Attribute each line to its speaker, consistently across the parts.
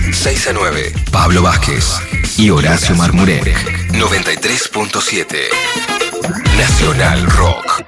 Speaker 1: 6 a 9. Pablo Vázquez y Horacio Marmurek. 93.7. Nacional Rock.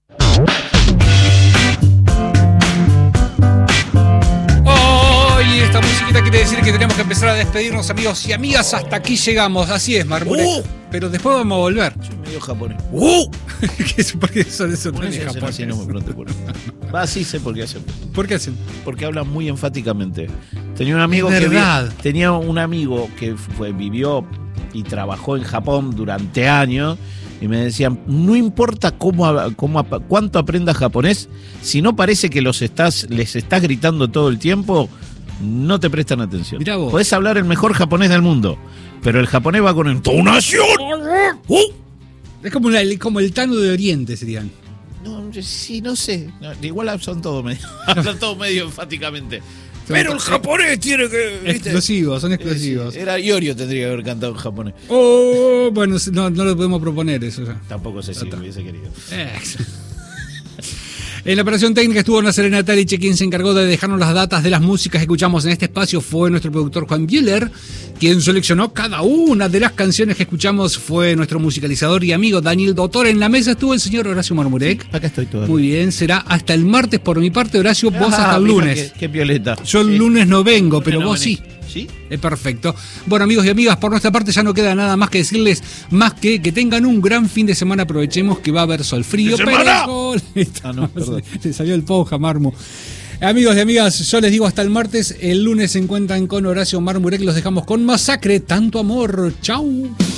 Speaker 2: Y esta musiquita quiere decir que tenemos que empezar a despedirnos, amigos y amigas. Hasta aquí llegamos. Así es, Marmurek. Pero después vamos a volver.
Speaker 3: Soy medio japonés.
Speaker 2: ¿Por qué son esos
Speaker 3: Por eso hacen así, no me pregunte por eso. Va, sí sé por qué hacen.
Speaker 2: ¿Por qué hacen?
Speaker 3: Porque hablan muy enfáticamente. Tenía un amigo que vivió y trabajó en Japón durante años y me decían, no importa cuánto aprendas japonés, si no parece que les estás gritando todo el tiempo, no te prestan atención.
Speaker 2: Mirá vos.
Speaker 3: Podés hablar el mejor japonés del mundo, pero el japonés va con entonación.
Speaker 2: Es como el Tano de Oriente, serían.
Speaker 3: No, sí, no sé. No, igual son todos medio enfáticamente. Pero el japonés tiene que... ¿viste?
Speaker 2: Son explosivos.
Speaker 3: Era Iorio, tendría que haber cantado en japonés.
Speaker 2: Bueno, no lo podemos proponer eso ya.
Speaker 3: Tampoco sé si lo hubiese querido.
Speaker 2: En la operación técnica estuvo Nazarena Taliche, quien se encargó de dejarnos las datas de las músicas que escuchamos en este espacio. Fue nuestro productor Juan Bieler, quien seleccionó cada una de las canciones que escuchamos. Fue nuestro musicalizador y amigo Daniel Dotor. En la mesa estuvo el señor Horacio Marmurek.
Speaker 3: Sí, acá estoy todo.
Speaker 2: Muy bien, será hasta el martes por mi parte, Horacio. Vos hasta el lunes.
Speaker 3: Qué violeta.
Speaker 2: Yo el lunes no vengo, pero vos
Speaker 3: venís.
Speaker 2: sí.
Speaker 3: ¿Sí?
Speaker 2: Es perfecto. Bueno, amigos y amigas, por nuestra parte ya no queda nada más que decirles, más que tengan un gran fin de semana. Aprovechemos que va a haber sol frío, pero le salió el Pouja, Marmo. Amigos y amigas, yo les digo hasta el martes. El lunes se encuentran con Horacio Marmurek. Los dejamos con Masacre, Tanto Amor. Chau.